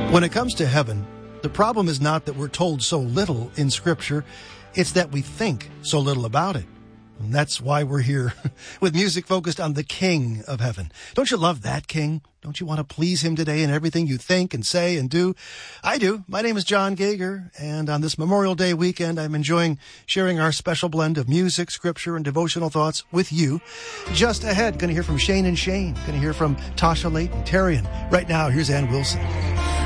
When it comes to heaven, the problem is not that we're told so little in Scripture, it's that we think so little about it. And that's why we're here, with music focused on the King of Heaven. Don't you love that King? Don't you want to please him today in everything you think and say and do? I do. My name is John Gager, and on this Memorial Day weekend, I'm enjoying sharing our special blend of music, scripture, and devotional thoughts with you. Just ahead, going to hear from Shane and Shane. Going to hear from Tasha Layton, Terrian. Right now, here's Ann Wilson.